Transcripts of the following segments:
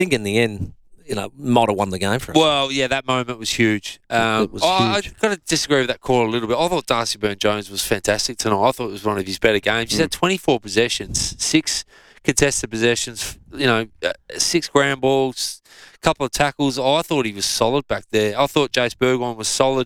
think in the end, might have won the game for us. Well, yeah, that moment was huge. It was huge. I've got to disagree with that call a little bit. I thought Darcy Byrne-Jones was fantastic tonight. I thought it was one of his better games. He's had 24 possessions, 6 contested possessions, 6 ground balls, a couple of tackles. I thought he was solid back there. I thought Jace Burgoyne was solid.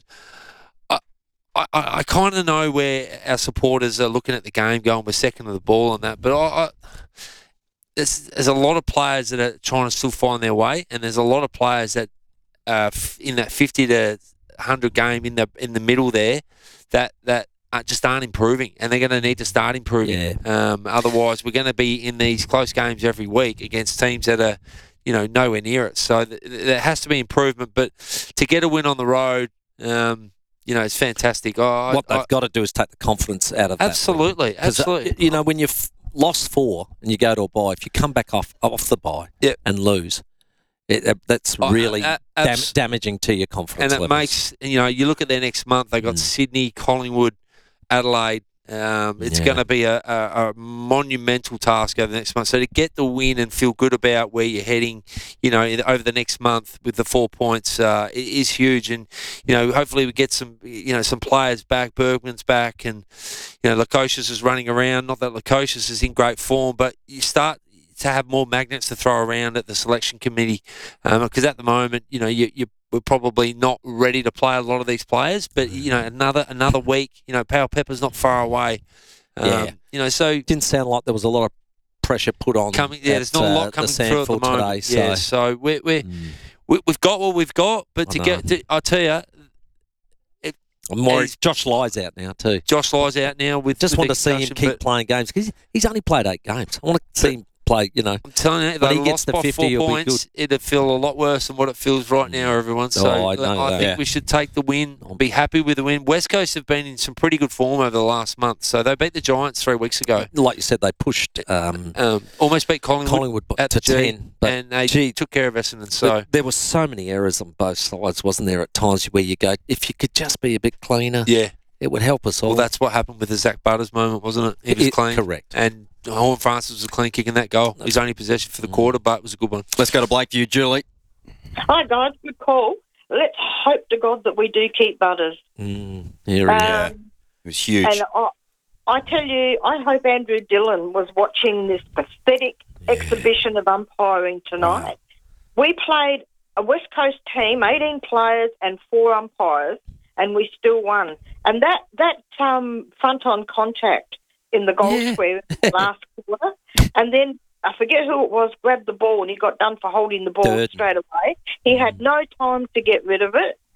I kind of know where our supporters are looking at the game going, we're second of the ball and that, but there's a lot of players that are trying to still find their way, and there's a lot of players that in that 50 to 100 game in the middle there that just aren't improving, and they're going to need to start improving. Yeah. Otherwise, we're going to be in these close games every week against teams that are nowhere near it. So there has to be improvement, but to get a win on the road. It's fantastic. What they've got to do is take the confidence out of that. Absolutely. When you've lost 4 and you go to a bye, if you come back off the bye and lose, that's really damaging to your confidence and it levels. makes, you look at their next month, they got Sydney, Collingwood, Adelaide. It's going to be a monumental task over the next month. So to get the win and feel good about where you're heading, over the next month with the 4 points is huge. And hopefully we get some players back. Bergman's back, and Lukosius is running around. Not that Lukosius is in great form, but you start to have more magnets to throw around at the selection committee, because at the moment, we're probably not ready to play a lot of these players, but another week, Powell Pepper's not far away. So it didn't sound like there was a lot of pressure put on. There's not a lot coming through at the moment. Today, so we've got what we've got, but I tell you, I'm worried. Josh Ly's out now too. Josh Ly's out now with. Just want to see him keep playing games because he's only played 8 games. I want to see him play. I'm telling you, if they lost by 4 points, it'd feel a lot worse than what it feels right now, everyone. So I think we should take the win. Be happy with the win. West Coast have been in some pretty good form over the last month. So they beat the Giants 3 weeks ago. Like you said, they pushed. Almost beat Collingwood at to the 10, and they took care of Essendon. So there were so many errors on both sides, wasn't there? At times where you go, if you could just be a bit cleaner, it would help us all. Well, that's what happened with the Zach Butters moment, wasn't it? He was clean, correct, and Horn Francis was a clean kick in that goal. His only possession for the quarter, but it was a good one. Let's go to Blakeview, Julie. Hi, guys. Good call. Let's hope to God that we do keep Butters. It was huge. And I tell you, I hope Andrew Dillon was watching this pathetic exhibition of umpiring tonight. Wow. We played a West Coast team, 18 players and 4 umpires, and we still won. And that front-on contact in the goal square in the last quarter, and then I forget who it was, grabbed the ball and he got done for holding the ball straight away. He had no time to get rid of it.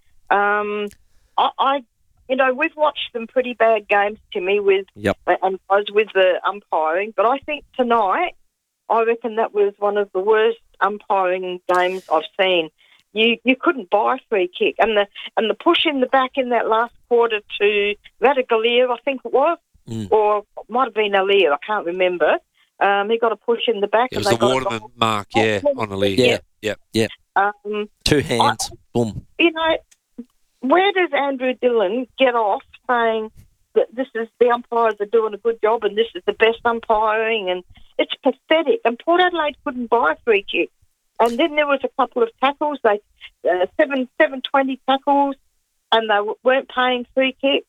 We've watched some pretty bad games, Timmy, with the umpiring, but I think tonight, I reckon that was one of the worst umpiring games I've seen. You couldn't buy a free kick, and the push in the back in that last quarter to Radagalier, I think it was. Or it might have been Alier, I can't remember. He got a push in the back. It was the Waterman mark, on Alier. Yeah. 2 hands, boom. Where does Andrew Dillon get off saying that the umpires are doing a good job and this is the best umpiring? And it's pathetic. And Port Adelaide couldn't buy a free kick. And then there was a couple of tackles, 720 tackles, and they weren't paying free kicks.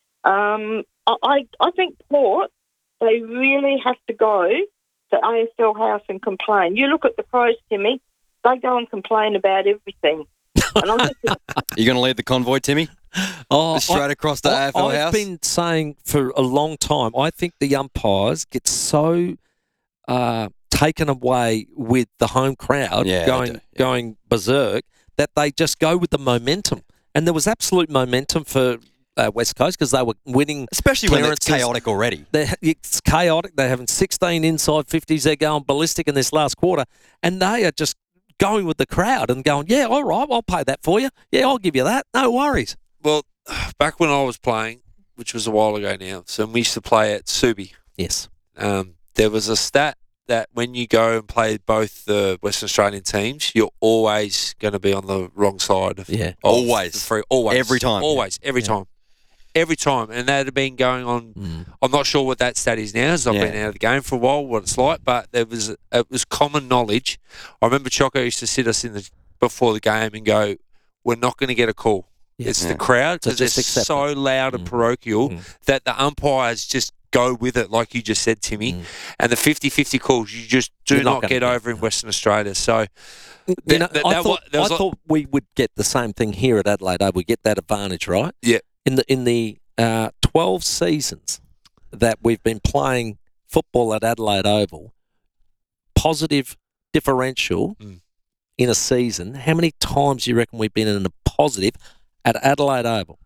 I think Port, they really have to go to AFL House and complain. You look at the Crows, Timmy, they go and complain about everything. And I'm just, you going to lead the convoy, Timmy? Straight across the AFL House? I've been saying for a long time, I think the umpires get so taken away with the home crowd going berserk that they just go with the momentum. And there was absolute momentum for West Coast because they were winning. Especially when it's chaotic already. It's chaotic. They're having 16 inside 50s. They're going ballistic in this last quarter. And they are just going with the crowd and going, yeah, all right, I'll pay that for you. Yeah, I'll give you that. No worries. Well, back when I was playing, which was a while ago now, so we used to play at Subi. Yes. There was a stat that when you go and play both the Western Australian teams, you're always going to be on the wrong side. Always. Always. Every time. Always. Every time. every time, and that had been going on. I'm not sure what that stat is now, as I've been out of the game for a while, what it's like, but it was common knowledge. I remember Choco used to sit us before the game and go, "We're not going to get a call." Yeah. It's the crowd, because they're so loud and parochial that the umpires just go with it, like you just said, Timmy. And the 50-50 calls, you just do not get over in Western Australia. So, I thought we would get the same thing here at Adelaide Oval. We get that advantage, right? Yeah. In the 12 seasons that we've been playing football at Adelaide Oval, positive differential in a season. How many times do you reckon we've been in a positive at Adelaide Oval?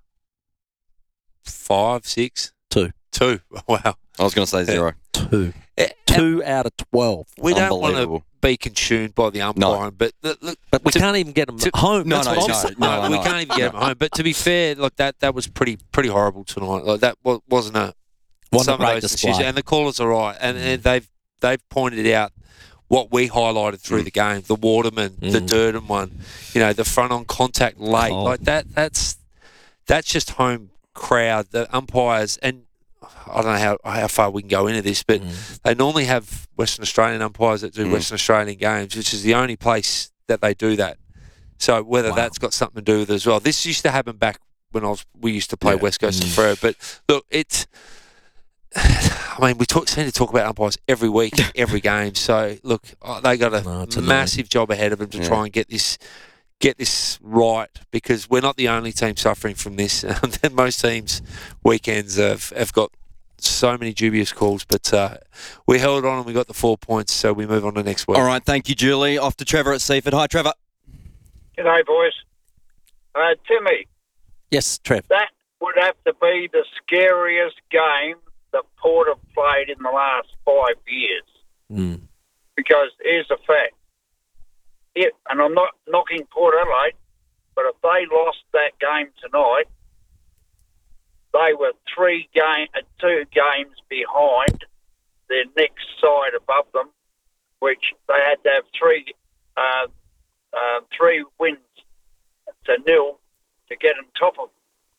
5, 6? 2. Wow. I was going to say 0. 2. 2 out of 12. We don't want to be consumed by the umpiring, but look, but we can't even get them home. No, we can't even get them home. But to be fair, like that was pretty horrible tonight. Like that wasn't some of those decisions. And the callers are right, and they've pointed out what we highlighted through the game: the Waterman, the Durden one, the front on contact late, like that. That's just home crowd. The umpires, and I don't know how far we can go into this, but they normally have Western Australian umpires that do Western Australian games, which is the only place that they do that. So whether that's got something to do with it as well. This used to happen back when we used to play West Coast and Freo. But look, we seem to talk about umpires every week, every game. So look, they got a massive job ahead of them to try and get this right, because we're not the only team suffering from this. Most teams' weekends have got so many dubious calls, but we held on and we got the 4 points, so we move on to next week. All right, thank you, Julie. Off to Trevor at Seaford. Hi, Trevor. G'day, boys. Timmy. Yes, Trev. That would have to be the scariest game that Port have played in the last 5 years. Because here's the fact. And I'm not knocking Port Adelaide, but if they lost that game tonight, they were 2 games behind their next side above them, which they had to have 3 wins to 0 to get on top of them.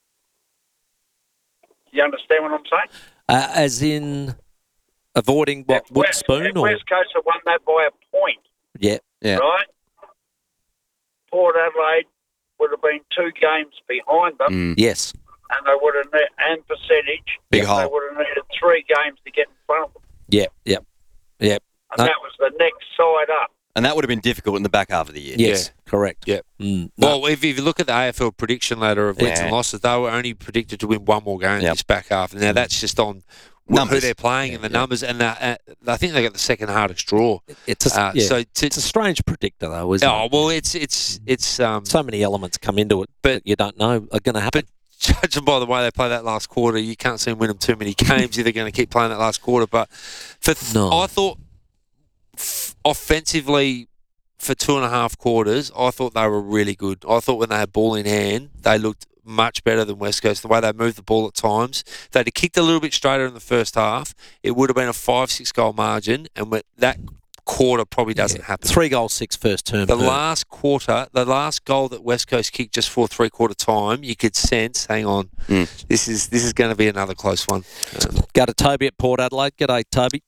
You understand what I'm saying? As in avoiding Woodspoon? West Coast have won that by a point. Yeah. Right? Port Adelaide would have been 2 games behind them. Yes. And they would have and percentage. Big hole. They would have needed 3 games to get in front of them. Yep. And that was the next side up. And that would have been difficult in the back half of the year. Yes, correct. Yep. Well, if you look at the AFL prediction ladder of wins and losses, they were only predicted to win 1 more game this back half. Now, that's just on who they're playing and the numbers. And I think they got the second hardest draw. It's a strange predictor, though, isn't it? Oh, well, it's so many elements come into it that you don't know are going to happen. But judging by the way they play that last quarter, you can't see them win them too many games if they're going to keep playing that last quarter. But I thought offensively, for 2.5 quarters, I thought they were really good. I thought when they had ball in hand, they looked much better than West Coast. The way they moved the ball at times, if they'd have kicked a little bit straighter in the first half, it would have been a 5-6 goal margin, and that quarter probably doesn't happen. 3 goals, 6 first term. The last quarter, the last goal that West Coast kicked just for 3/4 time, you could sense, hang on, this is going to be another close one. Go to Toby at Port Adelaide. G'day, Toby.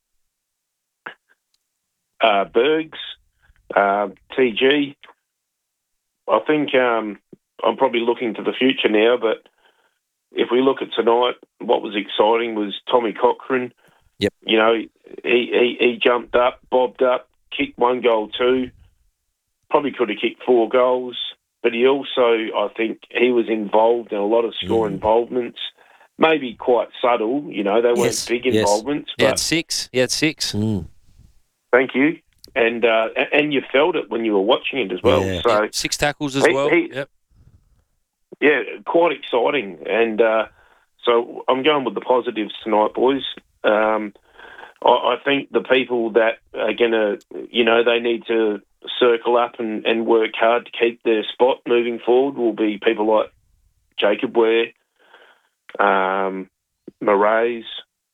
Bergs, TG. I think I'm probably looking to the future now, but if we look at tonight, what was exciting was Tommy Cochrane. Yep. He jumped up, bobbed up, kicked 1 goal, 2. Probably could have kicked 4 goals, but he also, I think, he was involved in a lot of score involvements. Maybe quite subtle, they weren't big involvements. He had 6. Thank you. And you felt it when you were watching it as well. Yeah. So 6 tackles as well. Yeah, quite exciting. And so I'm going with the positives tonight, boys. I think the people that are going to, they need to circle up and work hard to keep their spot moving forward will be people like Jacob Ware, Maraes,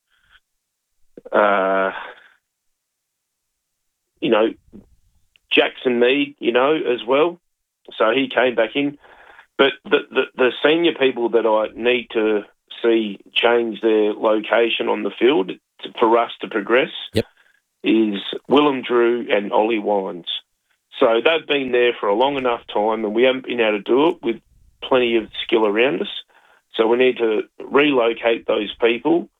Jackson Mead, as well. So he came back in. But the senior people that I need to see change their location on the field for us to progress is Willem Drew and Ollie Wines. So they've been there for a long enough time, and we haven't been able to do it with plenty of skill around us. So we need to relocate those people.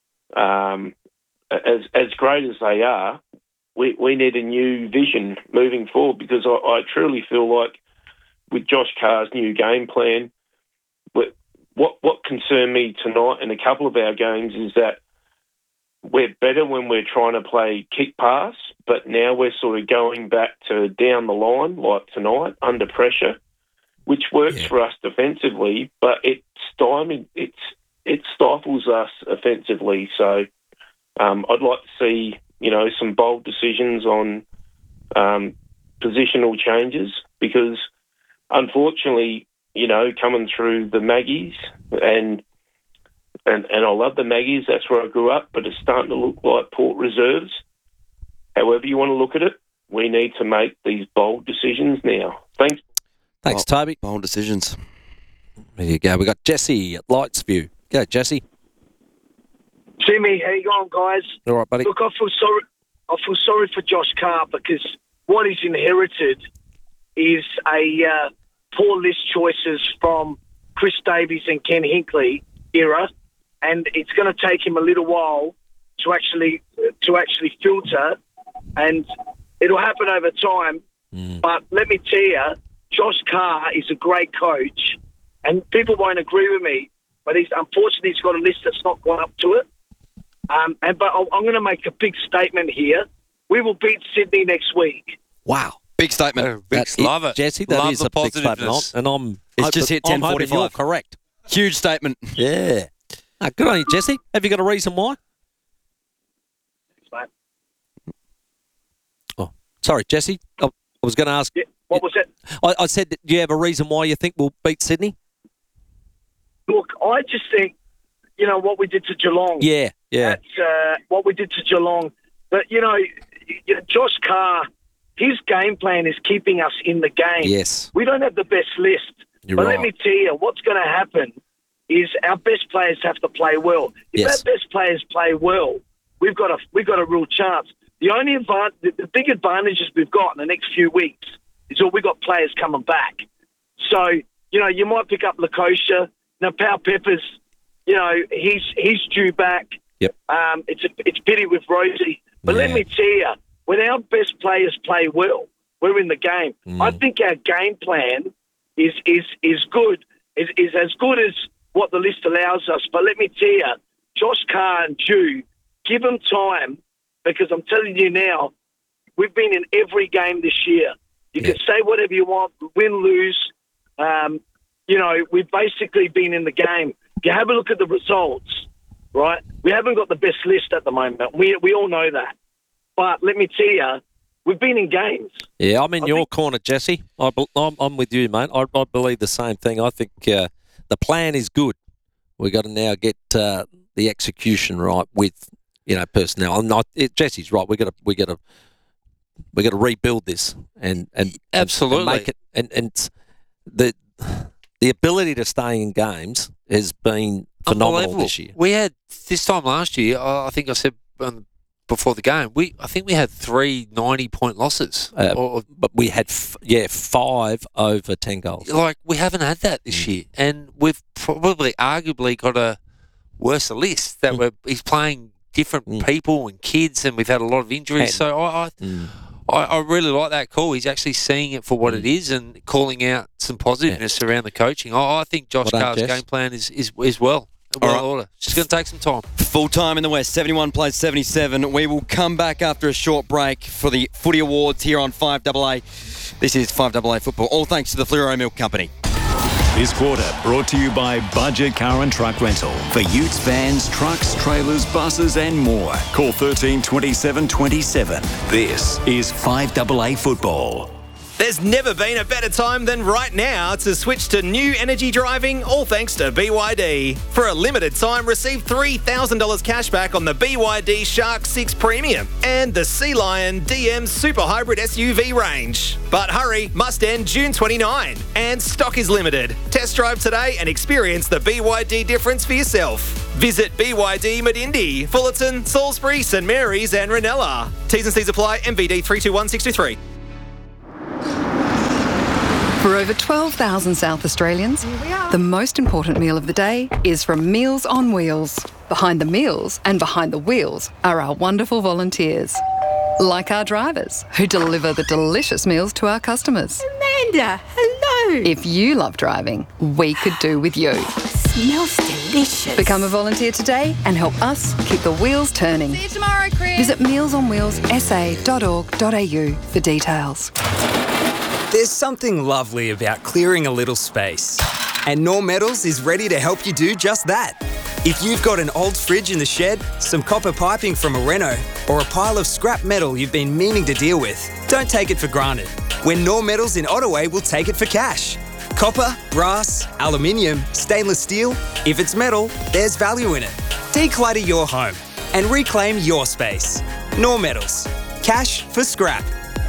As great as they are, we need a new vision moving forward, because I truly feel like with Josh Carr's new game plan, what concerned me tonight in a couple of our games is that we're better when we're trying to play kick pass, but now we're sort of going back to down the line, like tonight, under pressure, which works for us defensively, but it stifles us offensively. So I'd like to see, some bold decisions on positional changes, because unfortunately, coming through the Maggies and I love the Maggies, that's where I grew up, but it's starting to look like Port Reserves. However you want to look at it, we need to make these bold decisions now. Thanks, Toby. Bold decisions. There you go. We got Jesse at Lightsview. Go, Jesse. Jimmy, how you going, guys? All right, buddy. Look, I feel sorry for Josh Carr, because what he's inherited is a poor list choices from Chris Davies and Ken Hinkley era, and it's going to take him a little while to actually filter, and it'll happen over time. But let me tell you, Josh Carr is a great coach, and people won't agree with me, but unfortunately he's got a list that's not gone up to it. But I'm going to make a big statement here. We will beat Sydney next week. Wow. Big statement. Love it. Jesse, that is a big statement. And it's just hit 10:45. You're correct. Huge statement. Yeah. Good on you, Jesse. Have you got a reason why? Thanks, mate. Oh, sorry, Jesse. I was going to ask. Yeah, what was it? I said, do you have a reason why you think we'll beat Sydney? Look, I just think, what we did to Geelong. Yeah. That's what we did to Geelong. But, Josh Carr, his game plan is keeping us in the game. Yes. We don't have the best list. But let me tell you, what's going to happen is our best players have to play well. If our best players play well, we've got a real chance. The big advantages we've got in the next few weeks is that we've got players coming back. So, you might pick up Lukosha. Now, Pau Peppers, he's due back. Yep. It's pity with Rosie. But let me tell you, when our best players play well, we're in the game. I think our game plan is good, is as good as what the list allows us. But let me tell you, Josh Carr and Jew, give them time, because I'm telling you now, we've been in every game this year. You can say whatever you want, win, lose. We've basically been in the game. If you have a look at the results, right, we haven't got the best list at the moment. We all know that. But let me tell you, we've been in games. Yeah, I'm in your corner, Jesse. I'm with you, mate. I believe the same thing. I think the plan is good. We've got to now get the execution right with personnel. Jesse's right. We got to rebuild this and absolutely and make it. And the ability to stay in games has been phenomenal this year. We had this time last year. I think I said before the game, I think we had 3 90-point losses. But we had 5 over 10 goals. Like, we haven't had that this year, and we've probably arguably got a worse list that he's playing different people and kids, and we've had a lot of injuries. So I really like that call. He's actually seeing it for what it is and calling out some positiveness around the coaching. I think Josh Carr's game plan is well order. Just going to take some time. Full time in the West, 71 plays 77. We will come back after a short break for the Footy Awards here on 5AA. This is 5AA Football, all thanks to the Fleuro Milk Company. This quarter brought to you by Budget Car and Truck Rental. For utes, vans, trucks, trailers, buses and more. Call 13 27 27. This is 5AA Football. There's never been a better time than right now to switch to new energy driving, all thanks to BYD. For a limited time, receive $3,000 cash back on the BYD Shark 6 Premium and the Sea Lion DM Super Hybrid SUV range. But hurry, must end June 29, and stock is limited. Test drive today and experience the BYD difference for yourself. Visit BYD Medindi, Fullerton, Salisbury, St Mary's and Ranella. T's and C's apply. MVD 321623. For over 12,000 South Australians, the most important meal of the day is from Meals on Wheels. Behind the meals and behind the wheels are our wonderful volunteers. Like our drivers, who deliver the delicious meals to our customers. Amanda, hello. If you love driving, we could do with you. Smells delicious. Become a volunteer today and help us keep the wheels turning. See you tomorrow, Chris. Visit mealsonwheelssa.org.au for details. There's something lovely about clearing a little space. And Knorr Metals is ready to help you do just that. If you've got an old fridge in the shed, some copper piping from a reno, or a pile of scrap metal you've been meaning to deal with, don't take it for granted. When Knorr Metals in Ottaway will take it for cash. Copper, brass, aluminium, stainless steel, if it's metal, there's value in it. Declutter your home and reclaim your space. Knorr Metals. Cash for scrap.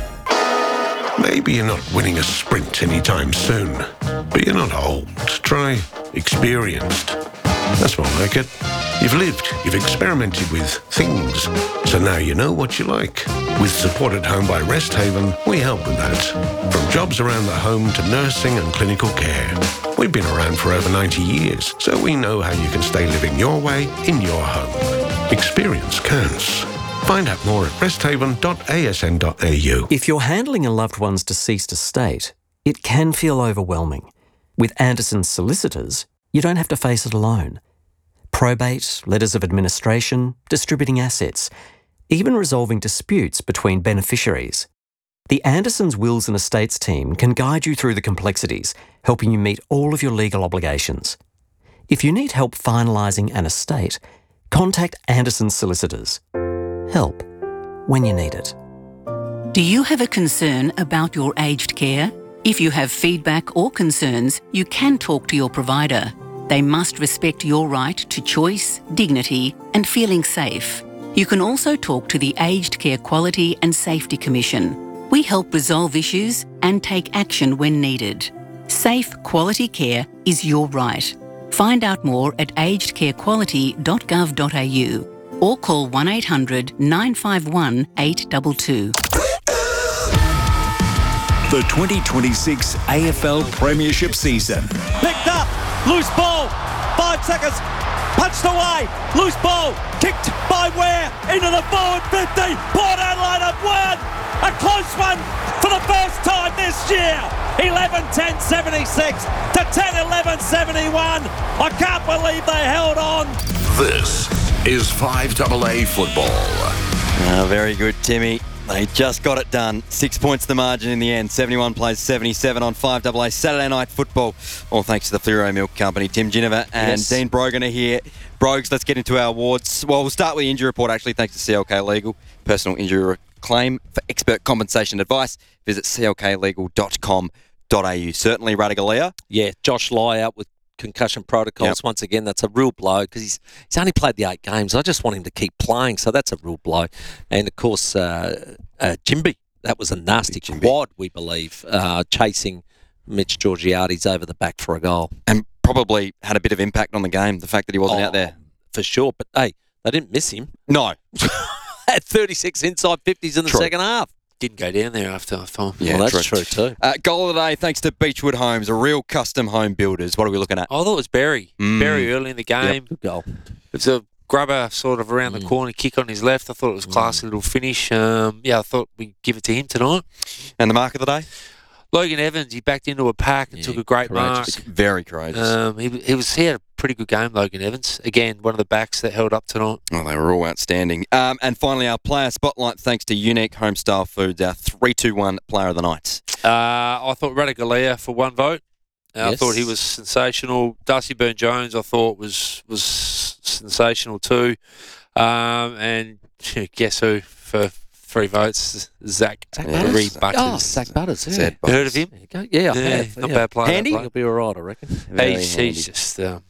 Maybe you're not winning a sprint anytime soon, but you're not old. Try experienced. That's more like it. You've lived, you've experimented with things, so now you know what you like. With Support at Home by Rest Haven, we help with that. From jobs around the home to nursing and clinical care. We've been around for over 90 years, so we know how you can stay living your way in your home. Experience counts. Find out more at resthaven.asn.au. If you're handling a loved one's deceased estate, it can feel overwhelming. With Anderson's solicitors, you don't have to face it alone. Probate, letters of administration, distributing assets, even resolving disputes between beneficiaries. The Anderson's Wills and Estates team can guide you through the complexities, helping you meet all of your legal obligations. If you need help finalising an estate, contact Anderson's solicitors. Help when you need it. Do you have a concern about your aged care? If you have feedback or concerns, you can talk to your provider. They must respect your right to choice, dignity, and feeling safe. You can also talk to the Aged Care Quality and Safety Commission. We help resolve issues and take action when needed. Safe, quality care is your right. Find out more at agedcarequality.gov.au or call 1800 951 822. The 2026 AFL Premiership season. Picked up, loose ball, 5 seconds, punched away, loose ball, kicked by Ware into the forward 50. Port Adelaide have won, a close one for the first time this year. 11-10-76 to 10-11-71. I can't believe they held on. This is 5AA football. Very good, Timmy. They just got it done. 6 points the margin in the end. 71 plays 77 on 5AA Saturday night football. All thanks to the Fleuro Milk Company. Tim Ginniver and Dean Brogan are here. Brogues, let's get into our awards. Well, we'll start with the injury report, actually, thanks to CLK Legal. Personal injury claim for expert compensation advice. Visit clklegal.com.au. Certainly Ratugolea. Yeah, Josh Lai out with concussion protocols. Once again, that's a real blow because he's only played the 8 games. I just want him to keep playing, so that's a real blow. And of course, Jimby, that was a nasty quad, we believe, chasing Mitch Georgiades over the back for a goal. And probably had a bit of impact on the game, the fact that he wasn't out there. For sure, but hey, they didn't miss him. No. Had 36 inside 50s in the second half. Didn't go down there after I thought. Yeah, well, that's true too. Goal of the day, thanks to Beechwood Homes, a real custom home builders. What are we looking at? I thought it was Berry. Berry early in the game. Yep, good goal. It's a grubber sort of around the corner, kick on his left. I thought it was a classy little finish. I thought we'd give it to him tonight. And the mark of the day? Logan Evans, he backed into a pack and took a great mark. Very courageous. He had a pretty good game, Logan Evans. Again, one of the backs that held up tonight. Oh, they were all outstanding. And finally, our player spotlight, thanks to Unique Homestyle Foods, our 3-2-1 player of the night. I thought Ratugolea for 1 vote. I thought he was sensational. Darcy Byrne-Jones, I thought was sensational too. And guess who for 3 votes. Zach Butters? Reed Butters. Oh, Zach Butters, yeah. Heard of him? There you go. Yeah, I have. Not bad player. Handy? He'll be all right, I reckon. He's just... you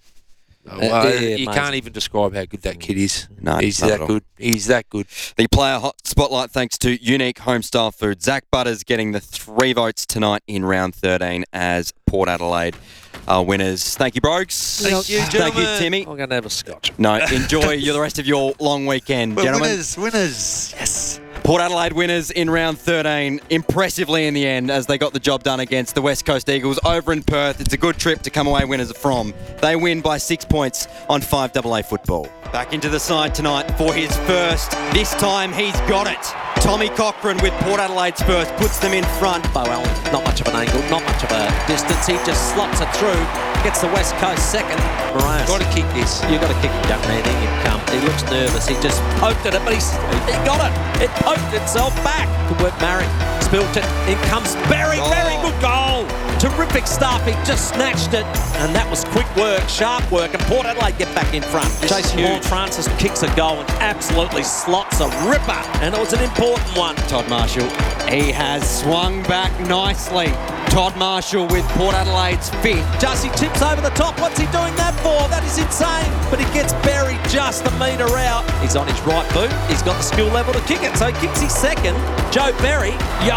amazing. can't even describe how good that kid is. No, he's not that at all. good. He's that good. The player hot spotlight thanks to Unique Homestyle Food. Zach Butters getting the 3 votes tonight in round 13 as Port Adelaide are winners. Thank you, Brogues. Thank you, Thank you, gentlemen. Timmy. I'm going to have a scotch. No, enjoy the rest of your long weekend, gentlemen. Winners. Yes. Port Adelaide winners in round 13, impressively in the end as they got the job done against the West Coast Eagles over in Perth. It's a good trip to come away winners from. They win by 6 points on 5AA football. Back into the side tonight for his first. This time he's got it. Tommy Cochran with Port Adelaide's first puts them in front. Well, not much of an angle, not much of a distance. He just slots it through, gets the West Coast second. Moraes. Got to kick this. You've got to kick it, young man. In you come. He looks nervous. He just poked at it, but he got it. It poked itself back. Good work, Marrick. Spilt it. In comes Berry. Very good goal. Terrific stuff. He just snatched it. And that was quick work, sharp work. And Port Adelaide get back in front. Jason Lord Francis kicks a goal and absolutely slots a ripper. And it was an important one. Todd Marshall, he has swung back nicely. Todd Marshall with Port Adelaide's fifth. Jussie tips over the top. What's he doing that for? That is insane. But he gets buried just a metre out. He's on his right boot. He's got the skill level to kick it. So he kicks his second. Joe Berry,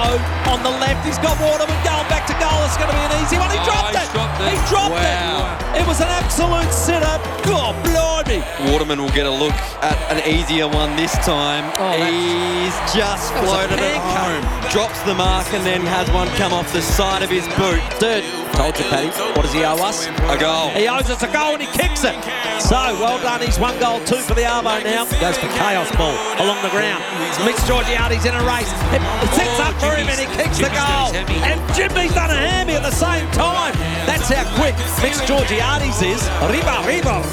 on the left. He's got Waterman going back to goal. It's going to be an easy one. He dropped it. He dropped it. It was an absolute sitter. God, blimey. Waterman will get a look at an easier one this time. He's just floated it home. Drops the mark and then has one come off the side of his boot. Dude, told you, Paddy. What does he owe us? A goal. He owes us a goal and he kicks it. So, well done. He's 1 goal, 2 for the Arvo now. Goes for chaos ball along the ground. Mitch Georgiades in a race. It sets up for him and he kicks the goal. And Jimmy's done a hammy at the same time. That's how quick Mitch Georgiades is. Riba.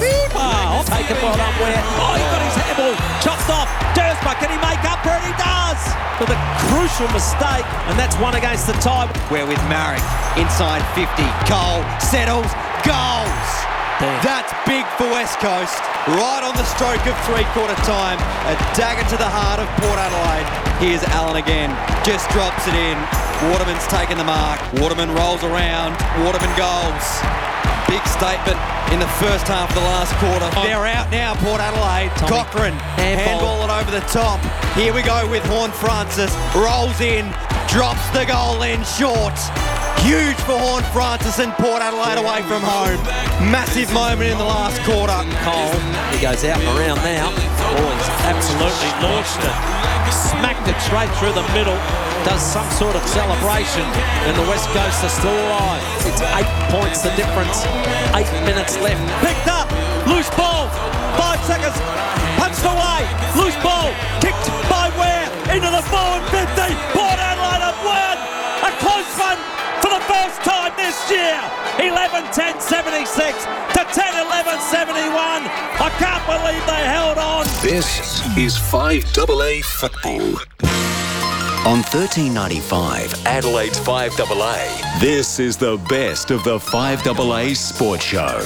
I'll take it. Well done, Ware. Oh, he got his handball chopped off. Dursma, can he make up for it? He does. With a crucial mistake. And that's one against the tie. We're with Marrick. Inside 50. Cole settles. Goals. Damn. That's big for West Coast. Right on the stroke of three-quarter time. A dagger to the heart of Port Adelaide. Here's Allen again. Just drops it in. Waterman's taken the mark. Waterman rolls around. Waterman goals. Big statement in the first half of the last quarter. They're out now, Port Adelaide. Tommy. Cochran, handball it over the top. Here we go with Horn Francis. Rolls in, drops the goal in short. Huge for Horn Francis and Port Adelaide away from home. Massive moment in the last quarter. Cole, he goes out and around now. Oh, he's absolutely launched it. Smacked it straight through the middle. Does some sort of celebration, and the West Coast are still alive. It's 8 points the difference. 8 minutes left. Picked up. Loose ball. 5 seconds. Punched away. Loose ball. Kicked by Ware into the forward 50. Port Adelaide have won. A close one for the first time this year. 11-10-76 to 10-11-71. I can't believe they held on. This is 5AA football. On 1395, Adelaide's 5AA, this is the best of the 5AA Sports Show.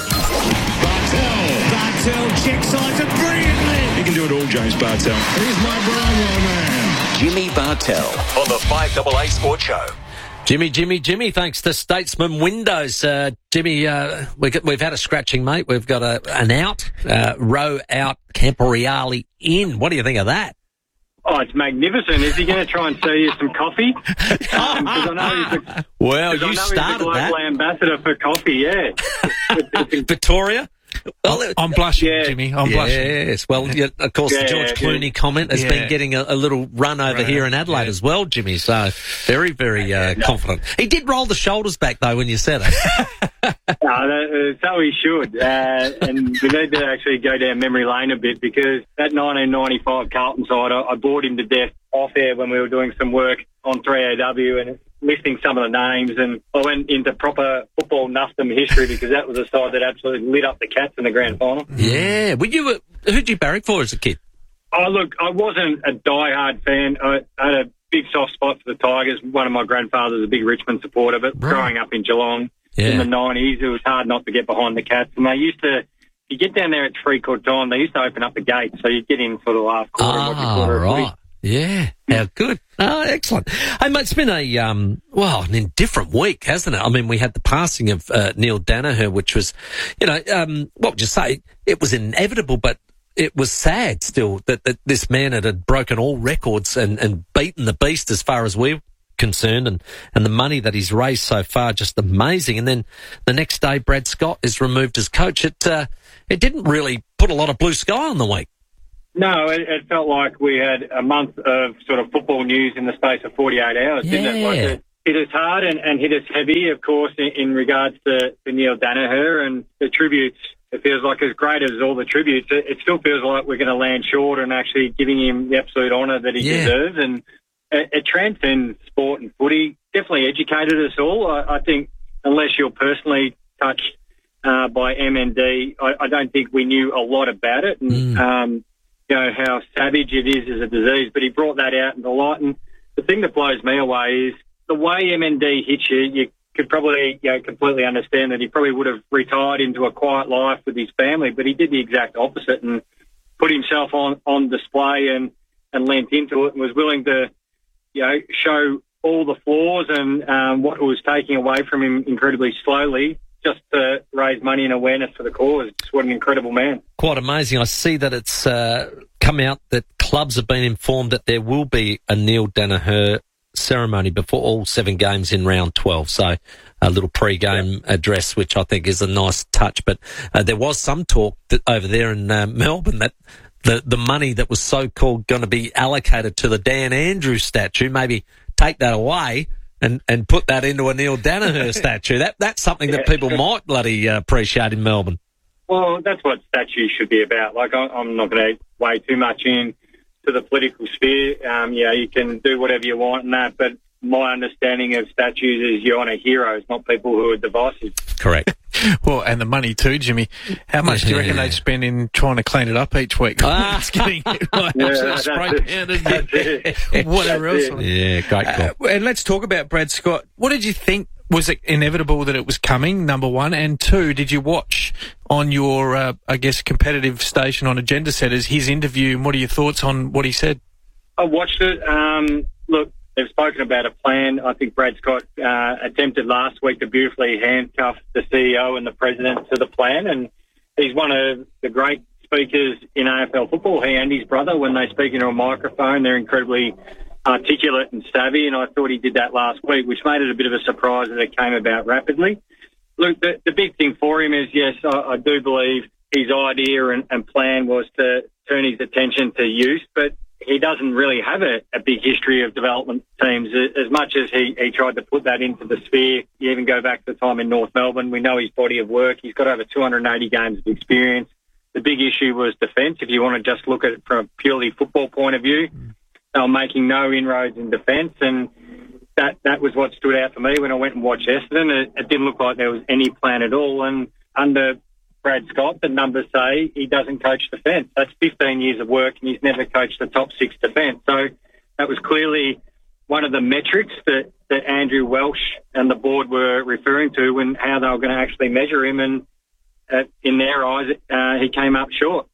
Bartel checksides it brilliantly. You can do it all, James Bartel. Here's my Bravo man. Jimmy Bartel on the 5AA Sports Show. Jimmy, thanks to Statesman Windows. Jimmy, we've had a scratching, mate. We've got an out, row out, Camporeale in. What do you think of that? Oh, it's magnificent. Is he going to try and sell you some coffee? I know he's a global ambassador for coffee, yeah. Victoria? Well, I'm blushing, Jimmy. I'm blushing. Yes. Well, of course, the George Clooney comment has been getting a little run over here in Adelaide as well, Jimmy. So very, very confident. He did roll the shoulders back, though, when you said it. So he should. And we need to actually go down memory lane a bit because that 1995 Carlton side, I bored him to death off air when we were doing some work on 3AW and listing some of the names, and I went into proper football Nufton history because that was a side that absolutely lit up the Cats in the grand final. Yeah. Who'd you barrack for as a kid? Oh, look, I wasn't a die-hard fan. I had a big soft spot for the Tigers. One of my grandfathers was a big Richmond supporter, but growing up in Geelong in the 90s, it was hard not to get behind the Cats. And they used to, you get down there at three-quarter time, they used to open up the gate, so you'd get in for the last quarter. Right. Yeah, how good. Oh, excellent. Hey, mate, it's been an indifferent week, hasn't it? I mean, we had the passing of Neil Danaher, which was, what would you say? It was inevitable, but it was sad still that this man had broken all records and beaten the beast as far as we're concerned, and the money that he's raised so far, just amazing. And then the next day, Brad Scott is removed as coach. It didn't really put a lot of blue sky on the week. No, it felt like we had a month of sort of football news in the space of 48 hours, didn't it? Like it hit us hard and hit us heavy, of course, in regards to Neil Danaher and the tributes. It feels like as great as all the tributes, it still feels like we're going to land short and actually giving him the absolute honour that he deserves. And it transcends sport and footy. Definitely educated us all. I think unless you're personally touched by MND, I don't think we knew a lot about it. And, how savage it is as a disease, but he brought that out in the light. And the thing that blows me away is the way MND hits you. You could probably completely understand that he probably would have retired into a quiet life with his family, but he did the exact opposite and put himself on display and leant into it and was willing to show all the flaws and what was taking away from him incredibly slowly, just to raise money and awareness for the cause. What an incredible man. Quite amazing. I see that it's come out that clubs have been informed that there will be a Neil Danaher ceremony before all 7 games in round 12. So a little pre-game address, which I think is a nice touch. But there was some talk that over there in Melbourne that the money that was so-called going to be allocated to the Dan Andrews statue, maybe take that away and put that into a Neil Danaher statue. That's something that people might bloody appreciate in Melbourne. Well, that's what statues should be about. Like, I'm not going to weigh too much in to the political sphere. You can do whatever you want and that, but my understanding of statues is you honour heroes, not people who are divisive. Correct. Well, and the money too, Jimmy. How much do you reckon they'd spend in trying to clean it up each week? It's getting whatever else. Yeah, great call. And let's talk about Brad Scott. What did you think? Was it inevitable that it was coming, number one? And two, did you watch on your, competitive station on Agenda Setters his interview, and what are your thoughts on what he said? I watched it. Look, they've spoken about a plan. I think Brad Scott attempted last week to beautifully handcuff the CEO and the president to the plan, and he's one of the great speakers in AFL football. He and his brother, when they speak into a microphone, they're incredibly articulate and savvy, and I thought he did that last week, which made it a bit of a surprise that it came about rapidly. Look, the big thing for him is, yes, I do believe his idea and plan was to turn his attention to youth, but he doesn't really have a big history of development teams. As much as he tried to put that into the sphere, you even go back to the time in North Melbourne, we know his body of work. He's got over 280 games of experience. The big issue was defence. If you want to just look at it from a purely football point of view, they were making no inroads in defence, and that was what stood out for me when I went and watched Essendon. It didn't look like there was any plan at all, and under Brad Scott, the numbers say he doesn't coach defence. That's 15 years of work, and he's never coached the top 6 defence. So that was clearly one of the metrics that Andrew Welsh and the board were referring to and how they were going to actually measure him, and in their eyes, he came up short.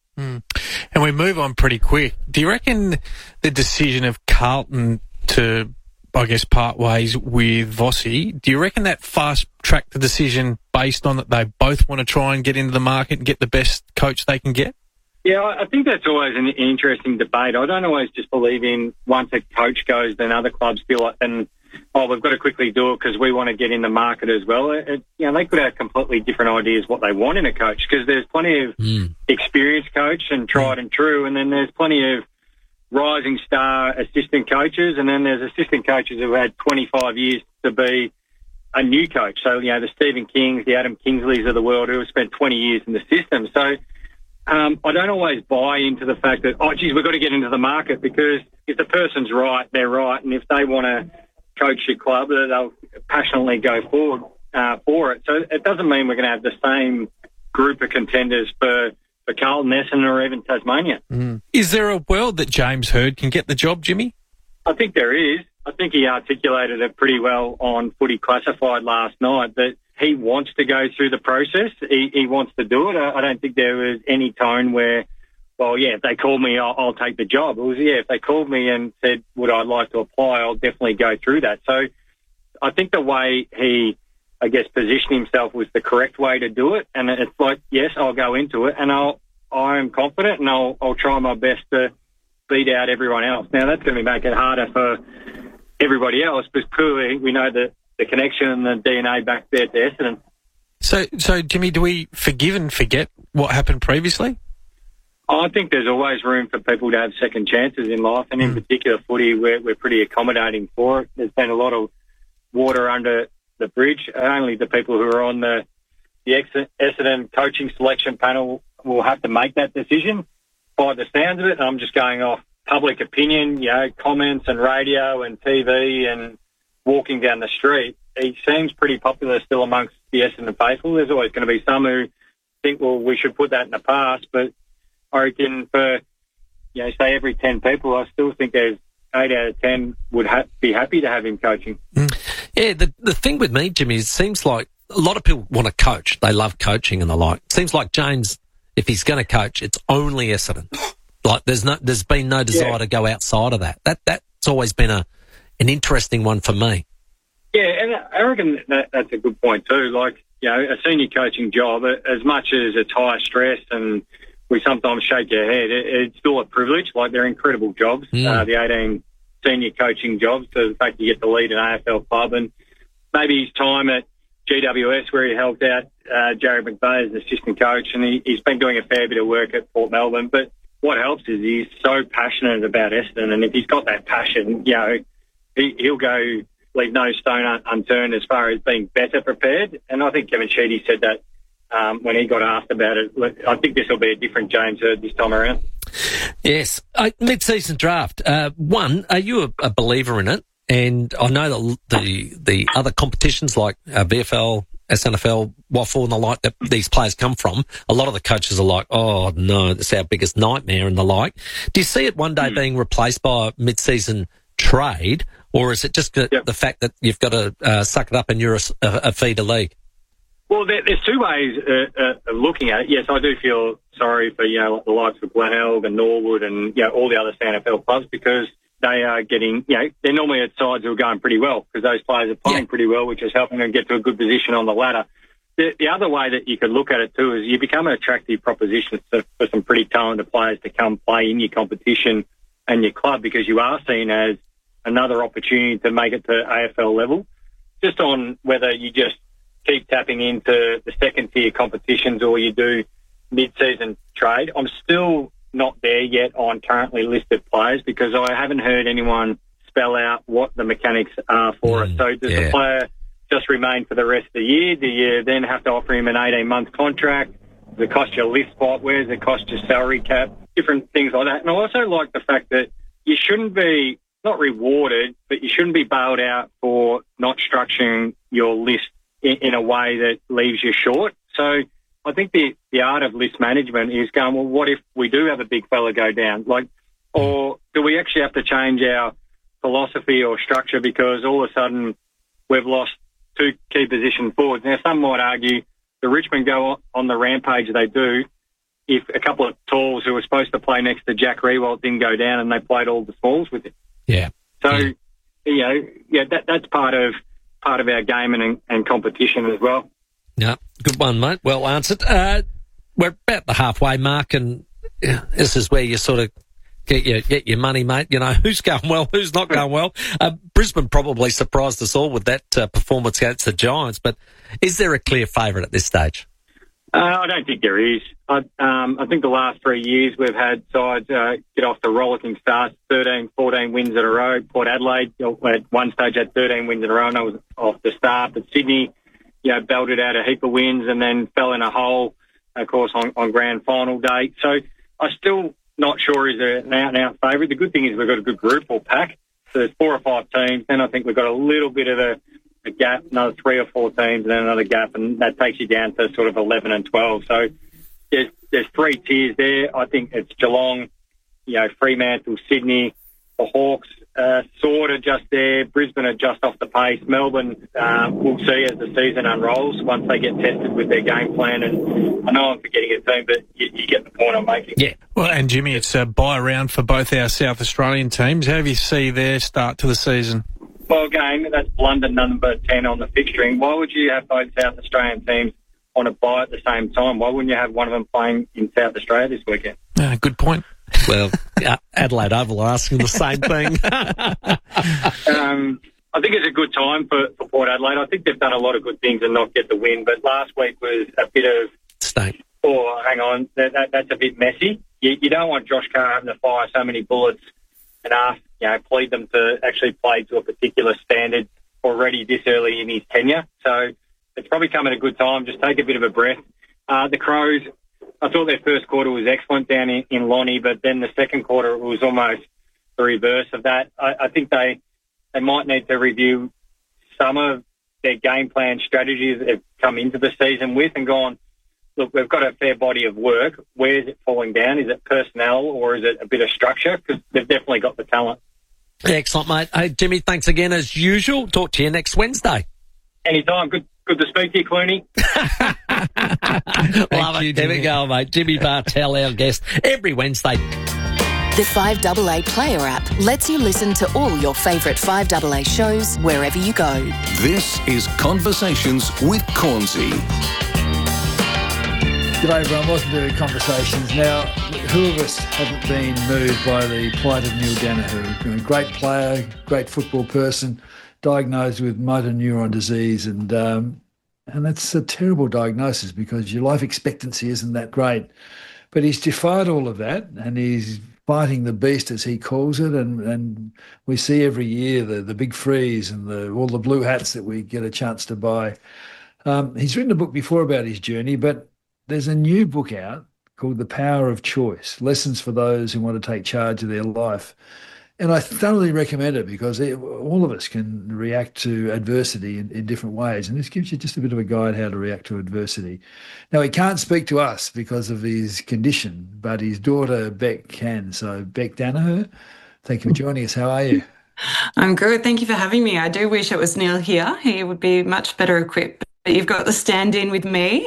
And we move on pretty quick. Do you reckon the decision of Carlton to, part ways with Vossi, do you reckon that fast-tracked the decision based on that they both want to try and get into the market and get the best coach they can get? Yeah, I think that's always an interesting debate. I don't always just believe in once a coach goes, then other clubs feel like, we've got to quickly do it because we want to get in the market as well. They could have completely different ideas what they want in a coach, because there's plenty of experienced coach and tried and true, and then there's plenty of rising star assistant coaches, and then there's assistant coaches who had 25 years to be a new coach. So, the Stephen Kings, the Adam Kingsleys of the world who have spent 20 years in the system. So I don't always buy into the fact that, we've got to get into the market, because if the person's right, they're right, and if they want to coach your club, they'll passionately go forward for it. So it doesn't mean we're going to have the same group of contenders for Carlton, Essendon, or even Tasmania. Is there a world that James Hird can get the job, Jimmy? I think there is. I think he articulated it pretty well on Footy Classified last night, that he wants to go through the process. He wants to do it. I don't think there was any tone where well, yeah, if they called me, I'll take the job. It was, if they called me and said, would I like to apply, I'll definitely go through that. So I think the way he, I guess, positioned himself was the correct way to do it. And it's like, yes, I'll go into it, and I'm confident, and I'll try my best to beat out everyone else. Now, that's going to make it harder for everybody else, but clearly we know that the connection and the DNA back there to Essendon. So, Jimmy, do we forgive and forget what happened previously? I think there's always room for people to have second chances in life, and in particular footy, we're pretty accommodating for it. There's been a lot of water under the bridge. Only the people who are on the Essendon coaching selection panel will have to make that decision. By the sounds of it, I'm just going off public opinion, comments and radio and TV and walking down the street. He seems pretty popular still amongst the Essendon faithful. There's always going to be some who think, well, we should put that in the past, but I reckon for, say every 10 people, I still think there's 8 out of 10 would be happy to have him coaching. Yeah, the thing with me, Jimmy, is it seems like a lot of people want to coach. They love coaching and the like. It seems like James, if he's going to coach, it's only Essendon. Like there's been no desire to go outside of that. That's always been an interesting one for me. Yeah, and I reckon that's a good point too. Like, a senior coaching job, as much as it's high stress and we sometimes shake your head, it's still a privilege. Like, they're incredible jobs, the 18 senior coaching jobs, to the fact you get to lead an AFL club. And maybe his time at GWS, where he helped out Jared McVeigh as assistant coach, and he's been doing a fair bit of work at Port Melbourne. But what helps is he's so passionate about Essendon, and if he's got that passion, he'll go leave no stone unturned as far as being better prepared. And I think Kevin Sheedy said that when he got asked about it. I think this will be a different James Hird this time around. Yes. Mid-season draft. One, are you a believer in it? And I know that the other competitions like VFL, SNFL, Waffle and the like that these players come from, a lot of the coaches are like, oh, no, that's our biggest nightmare and the like. Do you see it one day being replaced by a mid-season trade, or is it just the fact that you've got to suck it up and you're a feeder league? Well, there's two ways of looking at it. Yes, I do feel sorry for, the likes of Glenelg and Norwood and, all the other SANFL clubs, because they are getting, they're normally at sides who are going pretty well because those players are playing pretty well, which is helping them get to a good position on the ladder. The other way that you could look at it too is you become an attractive proposition for some pretty talented players to come play in your competition and your club, because you are seen as another opportunity to make it to AFL level. Just on whether you just keep tapping into the second-tier competitions or you do mid-season trade. I'm still not there yet on currently listed players because I haven't heard anyone spell out what the mechanics are for it. So does the player just remain for the rest of the year? Do you then have to offer him an 18-month contract? Does it cost you a lift spot? Where does it cost you salary cap? Different things like that. And I also like the fact that you shouldn't be, not rewarded, but you shouldn't be bailed out for not structuring your list in a way that leaves you short. So I think the art of list management is going, well, what if we do have a big fella go down? Or do we actually have to change our philosophy or structure because all of a sudden we've lost two key position forwards? Now, some might argue the Richmond go on the rampage they do if a couple of talls who were supposed to play next to Jack Riewoldt didn't go down and they played all the smalls with him. Yeah. So, that's part of our game and competition as well. Yeah, good one, mate. Well answered. We're about the halfway mark, and this is where you sort of get your money, mate. Who's going well, who's not going well. Brisbane probably surprised us all with that performance against the Giants, but is there a clear favourite at this stage? I don't think there is. I think the last 3 years we've had sides get off the rollicking starts, 13, 14 wins in a row. Port Adelaide at one stage had 13 wins in a row, and I was off the start. But Sydney, belted out a heap of wins and then fell in a hole, of course, on grand final day. So I'm still not sure is an out-and-out favourite. The good thing is we've got a good group or pack. So there's 4 or 5 teams. Then I think we've got a little bit of a gap, another 3 or 4 teams, and then another gap, and that takes you down to sort of 11 and 12. So there's 3 tiers there. I think it's Geelong, Fremantle, Sydney, the Hawks, sort of just there. Brisbane are just off the pace. Melbourne, we'll see as the season unrolls once they get tested with their game plan. And I know I'm forgetting a team, but you get the point I'm making. Yeah. Well, and Jimmy, it's a bye round for both our South Australian teams. How do you see their start to the season? Well, again, that's London number 10 on the fixturing. Why would you have both South Australian teams on a bye at the same time? Why wouldn't you have one of them playing in South Australia this weekend? Good point. Well, Adelaide Oval are asking the same thing. I think it's a good time for Port Adelaide. I think they've done a lot of good things and not get the win, but last week was a bit of... State. Oh, hang on, that's a bit messy. You don't want Josh Carr having to fire so many bullets and plead them to actually play to a particular standard already this early in his tenure. So it's probably come at a good time. Just take a bit of a breath. The Crows, I thought their first quarter was excellent down in Lonnie, but then the second quarter was almost the reverse of that. I think they might need to review some of their game plan strategies that they've come into the season with and gone, look, we've got a fair body of work. Where is it falling down? Is it personnel or is it a bit of structure? Because they've definitely got the talent. Excellent, mate. Hey, Jimmy, thanks again as usual. Talk to you next Wednesday. Anytime. Good to speak to you, Clooney. Love it. There we go, mate. Jimmy Bartell, our guest, every Wednesday. The 5AA Player app lets you listen to all your favourite 5AA shows wherever you go. This is Conversations with Cornsey. G'day everyone, welcome to Conversations. Now, who of us haven't been moved by the plight of Neil Daniher? A great player, great football person, diagnosed with motor neuron disease, and that's a terrible diagnosis because your life expectancy isn't that great. But he's defied all of that, and he's fighting the beast, as he calls it, and we see every year the big freeze and all the blue hats that we get a chance to buy. He's written a book before about his journey, but there's a new book out called The Power of Choice, Lessons for Those Who Want to Take Charge of Their Life. And I thoroughly recommend it because all of us can react to adversity in different ways. And this gives you just a bit of a guide how to react to adversity. Now, he can't speak to us because of his condition, but his daughter, Beck, can. So, Beck Daniher, thank you for joining us. How are you? I'm good. Thank you for having me. I do wish it was Neil here. He would be much better equipped. But you've got the stand-in with me.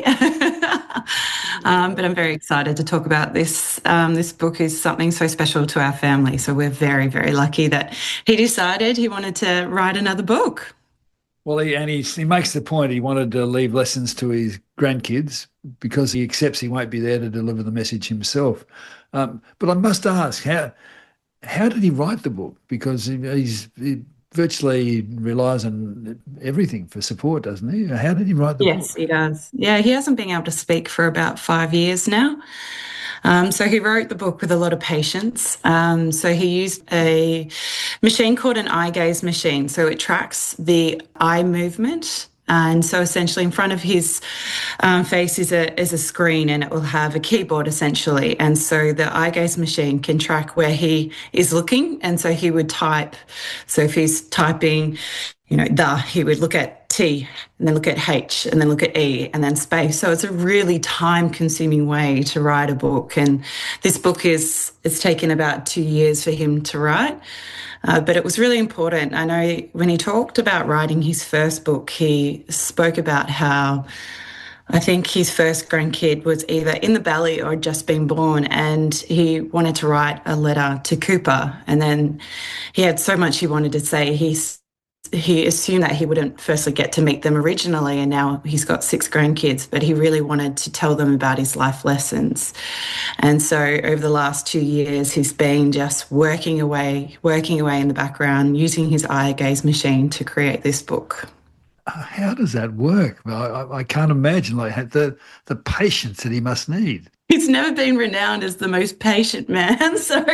But I'm very excited to talk about this. This book is something so special to our family. So we're very, very lucky that he decided he wanted to write another book. Well, he makes the point he wanted to leave lessons to his grandkids because he accepts he won't be there to deliver the message himself. But I must ask, how did he write the book? Because he virtually relies on everything for support, doesn't he? How did he write the book? Yes, he does. Yeah, he hasn't been able to speak for about 5 years now. So he wrote the book with a lot of patience. So he used a machine called an eye gaze machine. So it tracks the eye movement. And so essentially in front of his face is a screen, and it will have a keyboard essentially. And so the eye gaze machine can track where he is looking. And so he would type. So if he's typing, he would look at T and then look at H and then look at E and then space. So it's a really time-consuming way to write a book. And this book it's taken about 2 years for him to write. But it was really important. I know when he talked about writing his first book, he spoke about how I think his first grandkid was either in the belly or just been born, and he wanted to write a letter to Cooper. And then he had so much he wanted to say. He assumed that he wouldn't firstly get to meet them originally, and now he's got 6 grandkids, but he really wanted to tell them about his life lessons. And so over the last 2 years, he's been just working away in the background, using his eye gaze machine to create this book. How does that work? I can't imagine the patience that he must need. He's never been renowned as the most patient man, so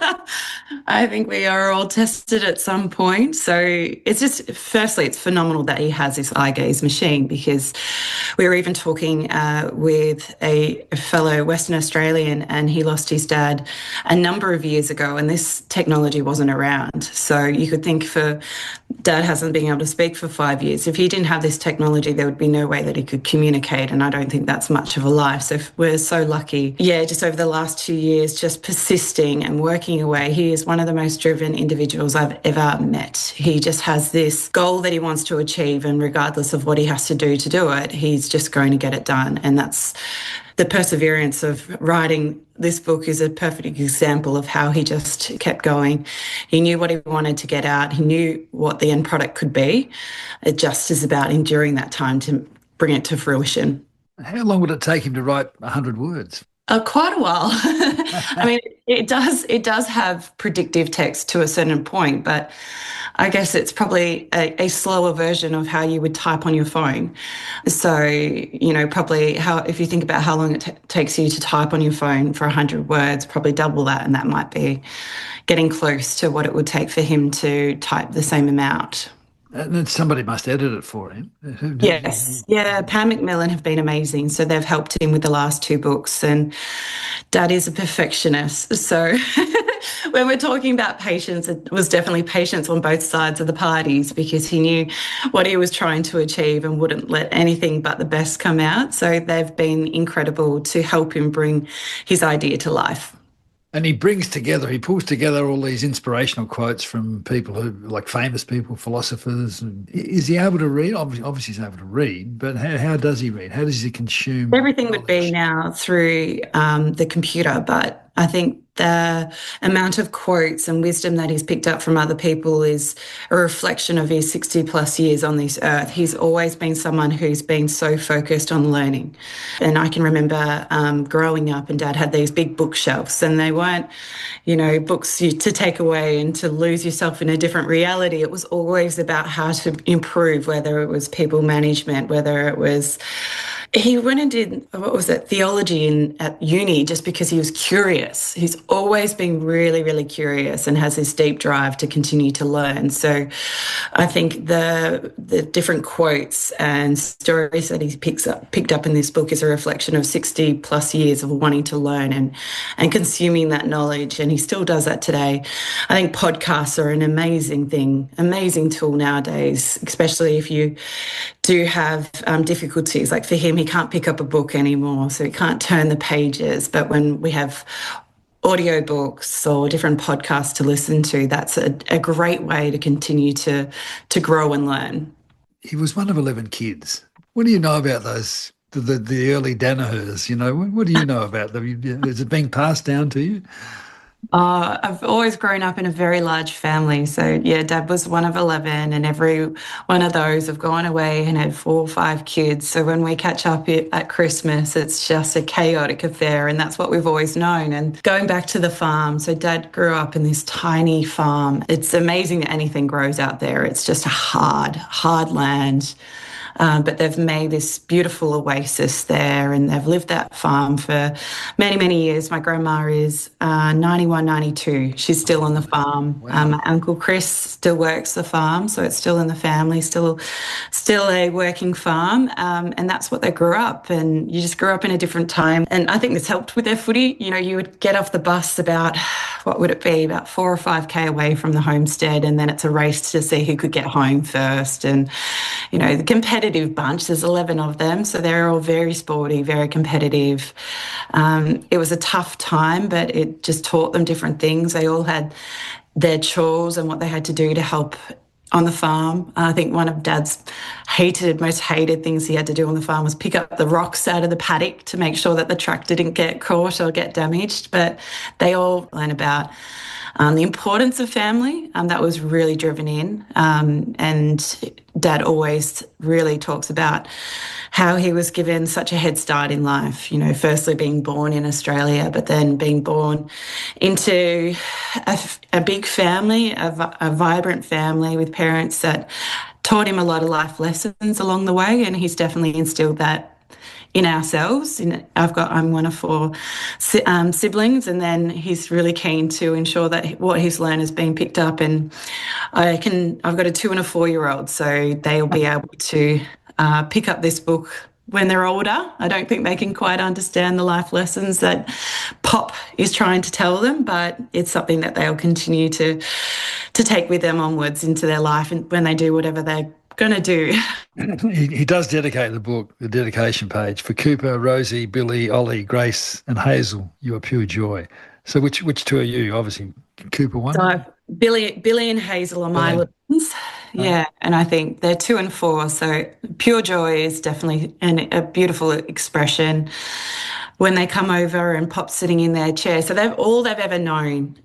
I think we are all tested at some point. So it's just, firstly, it's phenomenal that he has this eye gaze machine, because we were even talking with a fellow Western Australian, and he lost his dad a number of years ago, and this technology wasn't around. So you could think for Dad hasn't been able to speak for 5 years. If he didn't have this technology, there would be no way that he could communicate, and I don't think that's much of a life. So we're so lucky. Yeah, just over the last 2 years, just persisting and working away. He is one of the most driven individuals I've ever met. He just has this goal that he wants to achieve, and regardless of what he has to do it, he's just going to get it done. And that's the perseverance of writing this book is a perfect example of how he just kept going. He knew what he wanted to get out. He knew what the end product could be. It just is about enduring that time to bring it to fruition. How long would it take him to write 100 words? Quite a while. I mean, it does have predictive text to a certain point, but I guess it's probably a slower version of how you would type on your phone. So, probably if you think about how long it takes you to type on your phone for 100 words, probably double that, and that might be getting close to what it would take for him to type the same amount. And then somebody must edit it for him. Yes. Yeah, Pam McMillan have been amazing. So they've helped him with the last 2 books, and Dad is a perfectionist. So when we're talking about patience, it was definitely patience on both sides of the parties, because he knew what he was trying to achieve and wouldn't let anything but the best come out. So they've been incredible to help him bring his idea to life. And he pulls together all these inspirational quotes from people like famous people, philosophers. Is he able to read? Obviously he's able to read, but how does he read? How does he consume? Everything would be now through the computer, but I think the amount of quotes and wisdom that he's picked up from other people is a reflection of his 60 plus years on this earth. He's always been someone who's been so focused on learning. And I can remember growing up, and Dad had these big bookshelves, and they weren't, books to take away and to lose yourself in a different reality. It was always about how to improve, whether it was people management, whether it was... He went and did, theology at uni just because he was curious. He's always been really, really curious and has this deep drive to continue to learn. So I think the different quotes and stories that he picked up in this book is a reflection of 60 plus years of wanting to learn and consuming that knowledge. And he still does that today. I think podcasts are an amazing tool nowadays, especially if you do have difficulties. Like for him, he can't pick up a book anymore, so he can't turn the pages. But when we have audiobooks or different podcasts to listen to, that's a great way to continue to grow and learn. He was one of 11 kids. What do you know about those, the early Danahers? What do you know about them? Is it being passed down to you? I've always grown up in a very large family. So, yeah, Dad was one of 11, and every one of those have gone away and had 4 or 5 kids. So when we catch up at Christmas, it's just a chaotic affair, and that's what we've always known. And going back to the farm, so Dad grew up in this tiny farm. It's amazing that anything grows out there. It's just a hard land. But they've made this beautiful oasis there, and they've lived that farm for many, many years. My grandma is 91, 92. She's still on the farm. Wow. My Uncle Chris still works the farm, so it's still in the family, still a working farm. And that's what they grew up, and you just grew up in a different time. And I think this helped with their footy. You would get off the bus about, what would it be, about 4 or 5K away from the homestead, and then it's a race to see who could get home first. And, the competitive bunch, there's 11 of them, so they're all very sporty, very competitive. It was a tough time, but it just taught them different things. They all had their chores and what they had to do to help on the farm. I think one of Dad's most hated things he had to do on the farm was pick up the rocks out of the paddock to make sure that the tractor didn't get caught or get damaged. But they all learn about the importance of family. That was really driven in. And Dad always really talks about how he was given such a head start in life, firstly being born in Australia, but then being born into a big family, a vibrant family with parents that taught him a lot of life lessons along the way, and he's definitely instilled that in ourselves. I'm one of 4 siblings, and then he's really keen to ensure that what he's learned is being picked up. And I've got a 2 and a 4-year-old, so they'll be able to pick up this book when they're older. I don't think they can quite understand the life lessons that pop is trying to tell them, but it's something that they'll continue to take with them onwards into their life and when they do whatever they're going to do. He does dedicate the book, the dedication page, for Cooper, Rosie, Billy, Ollie, Grace and Hazel, you are pure joy. So which two are you? Obviously, Cooper one? So Billy and Hazel are my little ones. Yeah, and I think they're 2 and 4. So pure joy is definitely a beautiful expression when they come over and Pop's sitting in their chair. So all they've ever known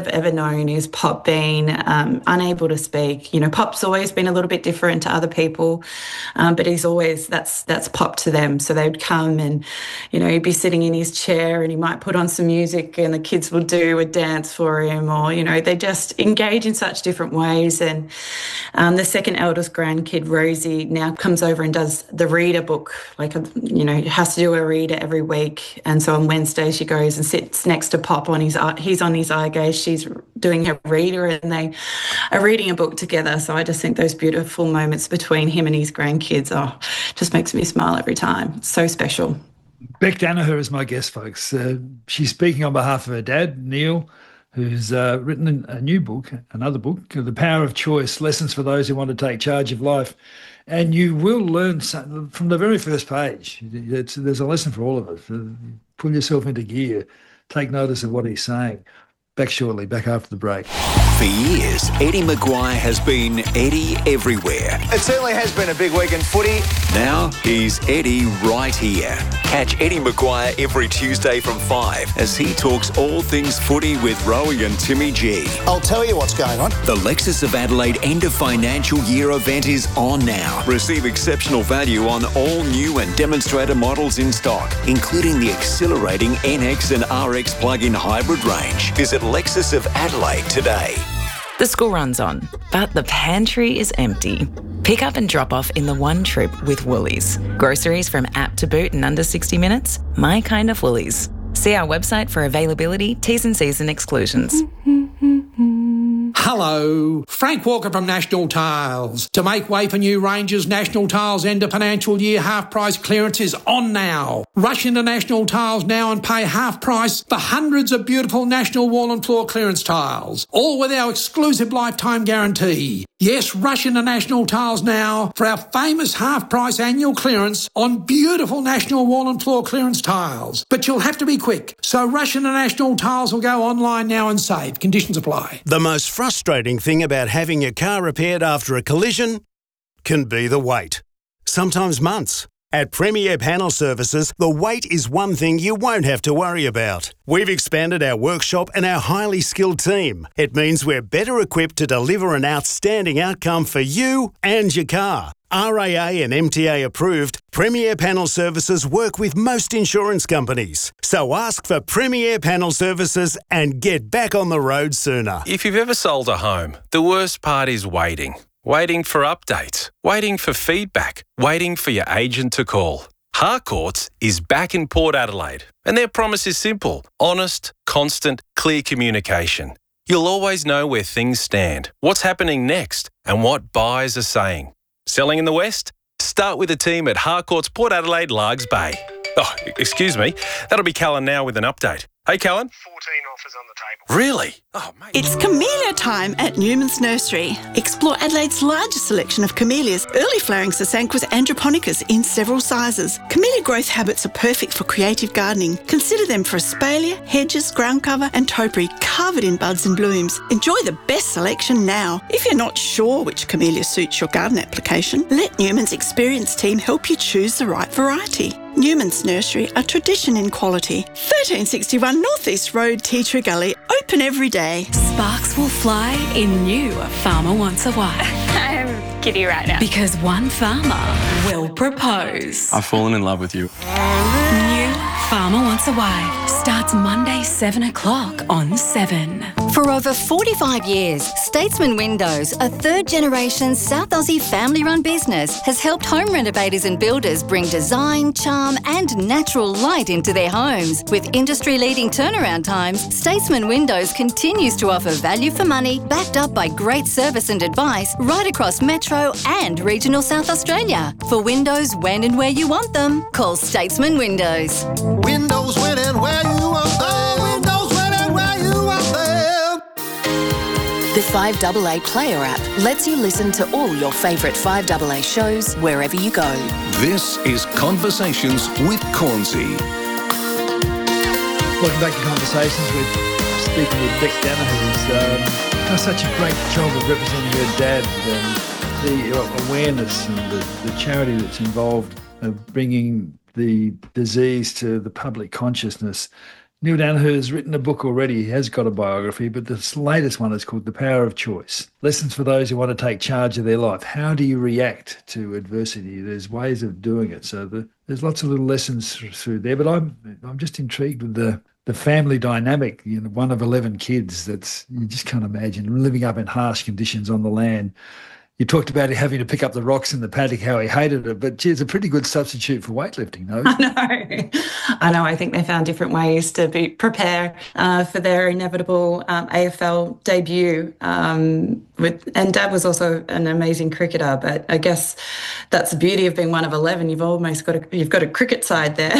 is Pop being unable to speak. You know, Pop's always been a little bit different to other people, but he's always, that's Pop to them. So they'd come and, you know, he'd be sitting in his chair and he might put on some music and the kids would do a dance for him, or, you know, they just engage in such different ways. And the second eldest grandkid, Rosie, now comes over and does the reader book, like, you know, has to do a reader every week. And so on Wednesday she goes and sits next to Pop he's on his eye gaze, she's doing her reader, and they are reading a book together. So I just think those beautiful moments between him and his grandkids, just makes me smile every time. It's so special. Beck Danaher is my guest, folks. She's speaking on behalf of her dad, Neil, who's written a new book, another book, The Power of Choice, Lessons for Those Who Want to Take Charge of Life. And you will learn something from the very first page. There's a lesson for all of us. Pull yourself into gear. Take notice of what he's saying. Back shortly, back after the break. For years, Eddie Maguire has been Eddie everywhere. It certainly has been a big week in footy. Now he's Eddie right here. Catch Eddie Maguire every Tuesday from 5 as he talks all things footy with Rowie and Timmy G. I'll tell you what's going on. The Lexus of Adelaide end of financial year event is on now. Receive exceptional value on all new and demonstrator models in stock, including the exhilarating NX and RX plug-in hybrid range. Visit Lexus of Adelaide today. The school runs on, but the pantry is empty. Pick up and drop off in the one trip with Woolies. Groceries from app to boot in under 60 minutes. My kind of Woolies. See our website for availability, T's and C's and exclusions. Hello, Frank Walker from National Tiles. To make way for new ranges, National Tiles end of financial year half price clearance is on now. Rush into National Tiles now and pay half price for hundreds of beautiful National wall and floor clearance tiles, all with our exclusive lifetime guarantee. Yes, rush into National Tiles now for our famous half price annual clearance on beautiful National wall and floor clearance tiles. But you'll have to be quick, so rush into National Tiles or go online now and save. Conditions apply. The most frustrating thing about having your car repaired after a collision can be the wait. Sometimes months. At Premier Panel Services, the wait is one thing you won't have to worry about. We've expanded our workshop and our highly skilled team. It means we're better equipped to deliver an outstanding outcome for you and your car. RAA and MTA approved, Premier Panel Services work with most insurance companies. So ask for Premier Panel Services and get back on the road sooner. If you've ever sold a home, the worst part is waiting. Waiting for updates, waiting for feedback, waiting for your agent to call. Harcourts is back in Port Adelaide, and their promise is simple: honest, constant, clear communication. You'll always know where things stand, what's happening next, and what buyers are saying. Selling in the West? Start with the team at Harcourts Port Adelaide, Largs Bay. Oh, excuse me. That'll be Callan now with an update. Hey, Callan. 14 offers on the table. Really? Oh, mate. It's camellia time at Newman's Nursery. Explore Adelaide's largest selection of camellias, early flowering Sasanquas and japonicas in several sizes. Camellia growth habits are perfect for creative gardening. Consider them for espalier, hedges, ground cover and topiary covered in buds and blooms. Enjoy the best selection now. If you're not sure which camellia suits your garden application, let Newman's experienced team help you choose the right variety. Newman's Nursery, a tradition in quality. 1361 North East Road, Tea Tree Gully, open every day. Sparks will fly in new Farmer Wants a Wife. I'm giddy right now. Because one farmer will propose. I've fallen in love with you. New Farmer Wants a Wife starts Monday 7 o'clock on 7. For over 45 years, Statesman Windows, a third-generation South Aussie family-run business, has helped home renovators and builders bring design, charm and natural light into their homes. With industry-leading turnaround times, Statesman Windows continues to offer value for money, backed up by great service and advice right across Metro and regional South Australia. For windows when and where you want them, call Statesman Windows. Windows when and where you want them. Windows when and where you want them. The 5AA Player app lets you listen to all your favourite 5AA shows wherever you go. This is Conversations with Cornsey. Welcome back to Conversations with speaking with Beck Danaher, who's does such a great job of representing her dad and the awareness and the charity that's involved of bringing the disease to the public consciousness. Neil Danaher has written a book already. He has got a biography, but this latest one is called The Power of Choice. Lessons for those who want to take charge of their life. How do you react to adversity? There's ways of doing it. So there's lots of little lessons through there, but I'm just intrigued with the family dynamic, one of 11 kids. You just can't imagine living up in harsh conditions on the land. You talked about having to pick up the rocks in the paddock, how he hated it, but gee, it's a pretty good substitute for weightlifting, no? I know. I think they found different ways to prepare for their inevitable AFL debut. And Dad was also an amazing cricketer, but I guess that's the beauty of being one of 11. You've got a cricket side there.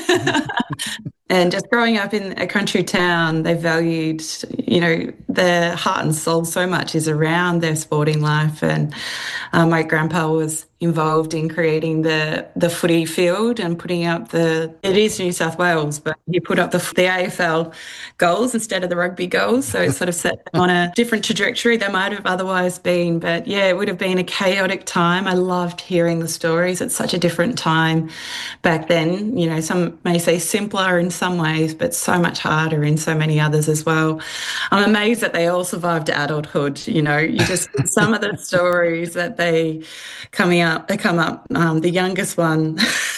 And just growing up in a country town, they valued, their heart and soul so much is around their sporting life. And my grandpa was involved in creating the footy field and putting up it is New South Wales, but he put up the AFL goals instead of the rugby goals. So it sort of set them on a different trajectory they might have otherwise been. But yeah, it would have been a chaotic time. I loved hearing the stories. It's such a different time back then. Some may say simpler in some ways, but so much harder in so many others as well. I'm amazed that they all survived to adulthood. You just some of the stories that they come up. The youngest one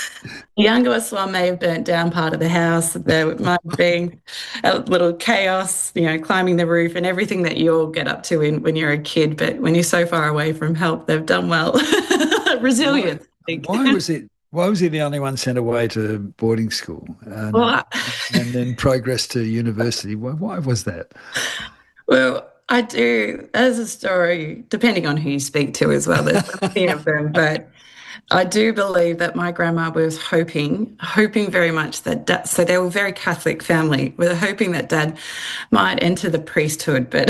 may have burnt down part of the house. There might have been a little chaos, climbing the roof and everything that you all get up to when you're a kid. But when you're so far away from help, they've done well. Resilience. Why was he the only one sent away to boarding school and then progress to university? Why was that? Well, I do, as a story, depending on who you speak to as well, there's plenty of them, but I do believe that my grandma was hoping very much that so they were a very Catholic family, we were hoping that Dad might enter the priesthood, but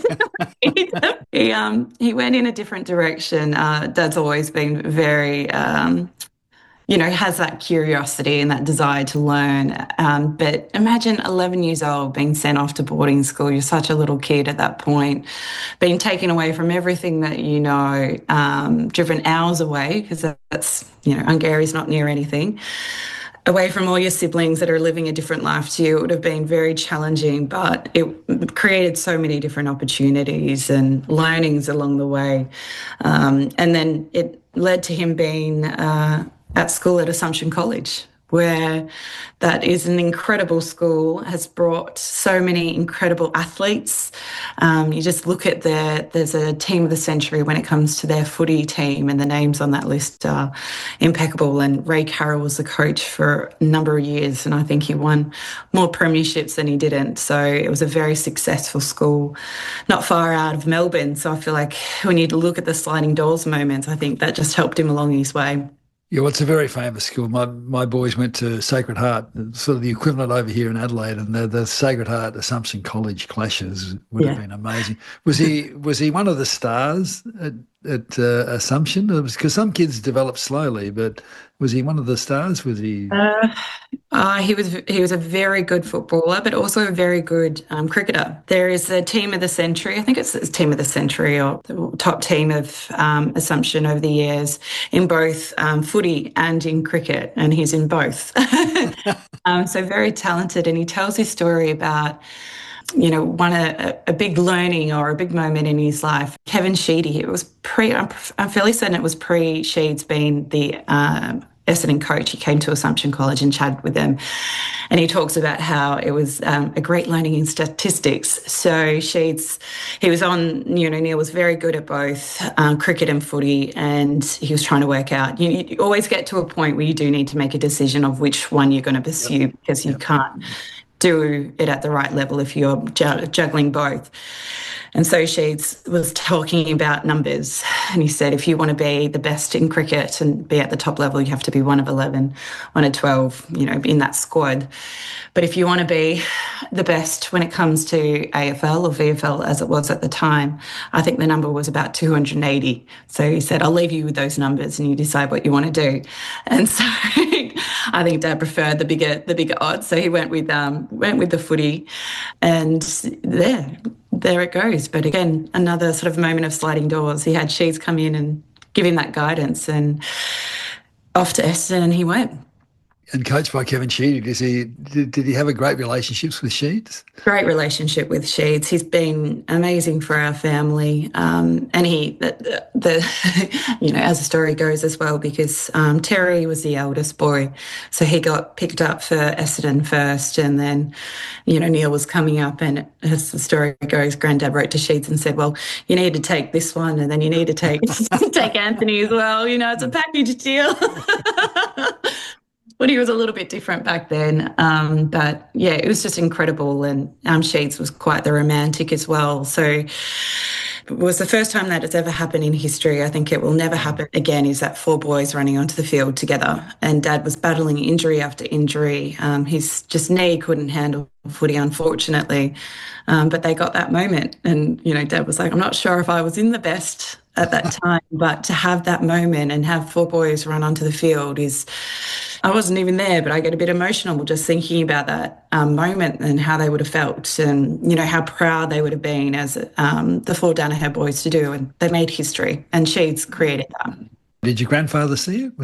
he went in a different direction. Dad's always been very... has that curiosity and that desire to learn. But imagine 11 years old being sent off to boarding school. You're such a little kid at that point, being taken away from everything that you know, driven hours away, because that's, Ungary's not near anything, away from all your siblings that are living a different life to you. It would have been very challenging, but it created so many different opportunities and learnings along the way. And then it led to him being... at school at Assumption College, where that is an incredible school, has brought so many incredible athletes. You just look at there's a team of the century when it comes to their footy team, and the names on that list are impeccable. And Ray Carroll was the coach for a number of years, and I think he won more premierships than he didn't. So it was a very successful school, not far out of Melbourne. So I feel like when you look at the sliding doors moments, I think that just helped him along his way. Yeah, well, it's a very famous school. My boys went to Sacred Heart, sort of the equivalent over here in Adelaide, and the Sacred Heart Assumption College clashes would have been amazing. Was he one of the stars at Assumption? Because some kids develop slowly, but was he one of the stars? Was he? He was a very good footballer, but also a very good cricketer. There is a team of the century. I think it's team of the century or the top team of Assumption over the years in both footy and in cricket, and he's in both. So very talented, and he tells his story about a big learning or a big moment in his life. Kevin Sheedy, I'm fairly certain it was pre-Sheeds being the Essendon coach. He came to Assumption College and chatted with them. And he talks about how it was a great learning in statistics. So he was on, Neil was very good at both cricket and footy, and he was trying to work out. You always get to a point where you do need to make a decision of which one you're going to pursue, because you can't do it at the right level if you're juggling both. And so Sheeds was talking about numbers, and he said, if you want to be the best in cricket and be at the top level, you have to be one of 11, one of 12, in that squad. But if you want to be the best when it comes to AFL or VFL, as it was at the time, I think the number was about 280. So he said, I'll leave you with those numbers and you decide what you want to do. And so I think Dad preferred the bigger odds. So he went with the footy, and there it goes. But again, another sort of moment of sliding doors. He had Sheeds come in and give him that guidance, and off to Essendon, and he went. And coached by Kevin Sheedy, did he have a great relationship with Sheeds? Great relationship with Sheeds. He's been amazing for our family, and he, as the story goes as well, because Terry was the eldest boy, so he got picked up for Essendon first, and then, Neil was coming up, and as the story goes, Granddad wrote to Sheeds and said, "Well, you need to take this one, and then you need to take Anthony as well. It's a package deal." But he was a little bit different back then. But yeah, it was just incredible. And Sheeds was quite the romantic as well. So it was the first time that it's ever happened in history. I think it will never happen again, is that 4 boys running onto the field together. And Dad was battling injury after injury. His knee couldn't handle footy, unfortunately. But they got that moment. And, Dad was like, I'm not sure if I was in the best at that time, but to have that moment and have 4 boys run onto the field I wasn't even there, but I get a bit emotional just thinking about that moment and how they would have felt, and, how proud they would have been as the 4 Danaher boys to do. And they made history, and Sheeds created that. Did your grandfather see it?